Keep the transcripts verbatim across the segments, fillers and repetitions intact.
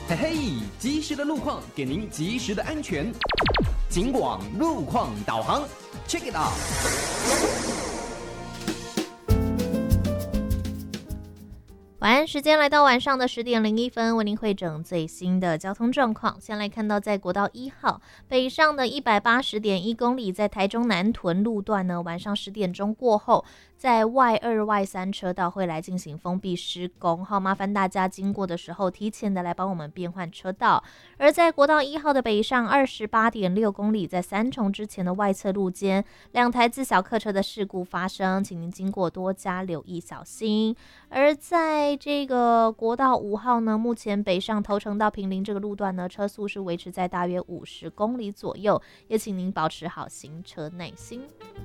嘿嘿，及时的路况给您及时的安全。警广路况导航 ，check it out。 晚安时间来到晚上的十点零一分，为您汇整最新的交通状况。先来看到在国道一号北上的一百八十点一公里，在台中南屯路段呢，晚上十点钟过后，在 Y 二 Y 三 车道会来进行封闭施工，好，麻烦大家经过的时候提前的来帮我们变换车道。而在国道一号的北上二十八点六公里，在三重之前的外侧路间，两台自小客车的事故发生，请您经过多加留意小心。而在这个国道五号呢，目前北上头城到坪林这个路段呢，车速是维持在大约五十公里左右，也请您保持好行车耐心。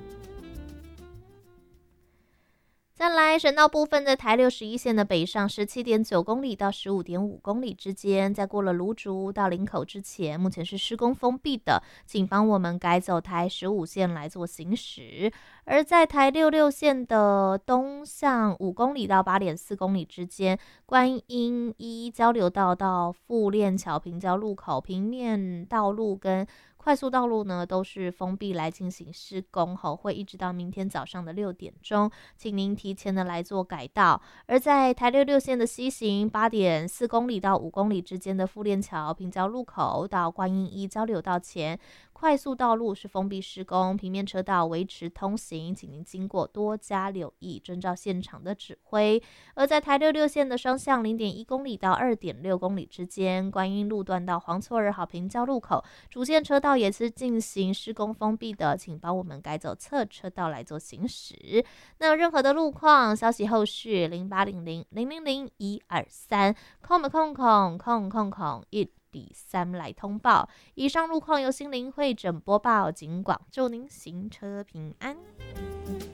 再来，省道部分在台六十一线的北上十七点九公里到十五点五公里之间，在过了芦竹到林口之前，目前是施工封闭的，请帮我们改走台十五线来做行驶。而在台六六线的东向五公里到八点四公里之间，观音一交流道到富链桥平交路口平面道路跟快速道路呢，都是封闭来进行施工后，会一直到明天早上的六点钟，请您提前的来做改道。而在台六六线的西行八点四公里到五公里之间的富链桥平交路口到观音一交流道前，快速道路是封闭施工，平面车道维持通行，请您经过多加留意，遵照现场的指挥。而在台六六线的双向零点一公里到二点六公里之间，观音路段到黄厝二号平交路口，主线车道也是进行施工封闭的，请帮我们改走侧车道来做行驶。那有任何的路况消息，后续零八零零零零零一二三空空空空空空一第三来通报。以上路况由心灵会诊播报，警广祝您行车平安。